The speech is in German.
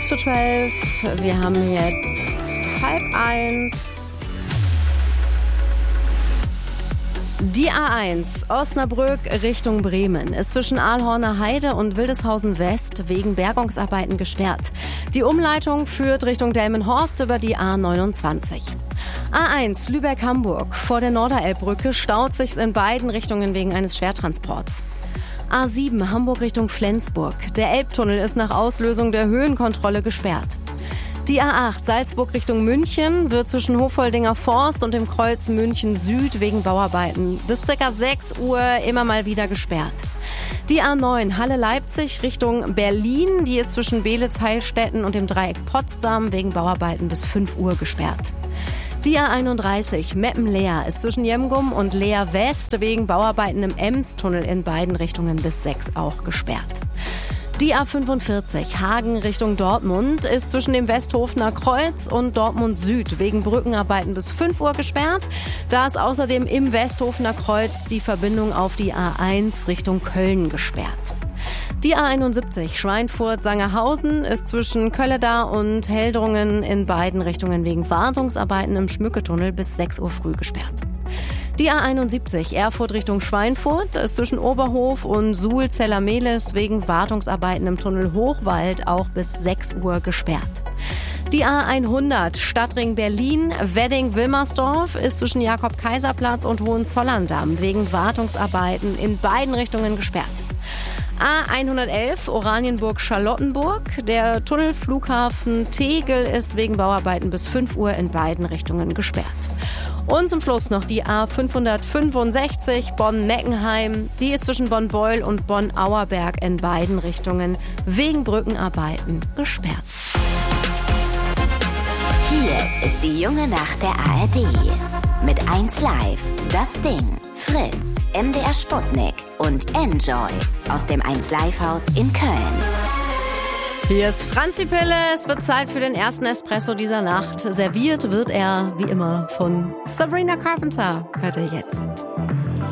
to 12. Wir haben jetzt 12:30. Die A1 Osnabrück Richtung Bremen ist zwischen Ahlhorner Heide und Wildeshausen West wegen Bergungsarbeiten gesperrt. Die Umleitung führt Richtung Delmenhorst über die A29. A1 Lübeck-Hamburg. Vor der Norderelbbrücke staut sich in beiden Richtungen wegen eines Schwertransports. A7 Hamburg Richtung Flensburg. Der Elbtunnel ist nach Auslösung der Höhenkontrolle gesperrt. Die A8 Salzburg Richtung München wird zwischen Hofoldinger Forst und dem Kreuz München Süd wegen Bauarbeiten bis ca. 6 Uhr immer mal wieder gesperrt. Die A9 Halle-Leipzig Richtung Berlin, die ist zwischen Beelitz-Heilstätten und dem Dreieck Potsdam wegen Bauarbeiten bis 5 Uhr gesperrt. Die A31 Meppen-Leer ist zwischen Jemgum und Leer West wegen Bauarbeiten im Ems-Tunnel in beiden Richtungen bis 6 auch gesperrt. Die A45 Hagen Richtung Dortmund ist zwischen dem Westhofener Kreuz und Dortmund Süd wegen Brückenarbeiten bis 5 Uhr gesperrt. Da ist außerdem im Westhofener Kreuz die Verbindung auf die A1 Richtung Köln gesperrt. Die A71 Schweinfurt-Sangerhausen ist zwischen Kölleda und Heldrungen in beiden Richtungen wegen Wartungsarbeiten im Schmücketunnel bis 6 Uhr früh gesperrt. Die A71 Erfurt Richtung Schweinfurt ist zwischen Oberhof und Suhl-Zellermehlis wegen Wartungsarbeiten im Tunnel Hochwald auch bis 6 Uhr gesperrt. Die A100 Stadtring Berlin Wedding-Wilmersdorf ist zwischen Jakob-Kaiser-Platz und Hohenzollern-Damm wegen Wartungsarbeiten in beiden Richtungen gesperrt. A111 Oranienburg-Charlottenburg. Der Tunnelflughafen Tegel ist wegen Bauarbeiten bis 5 Uhr in beiden Richtungen gesperrt. Und zum Schluss noch die A565 Bonn-Meckenheim. Die ist zwischen Bonn-Beul und Bonn-Auerberg in beiden Richtungen wegen Brückenarbeiten gesperrt. Hier ist die junge Nacht der ARD. Mit 1Live, Das Ding, Fritz, MDR Sputnik und Enjoy aus dem 1Live-Haus in Köln. Hier ist Franzi Pille. Es wird Zeit für den ersten Espresso dieser Nacht. Serviert wird er, wie immer, von Sabrina Carpenter. Hört ihr jetzt.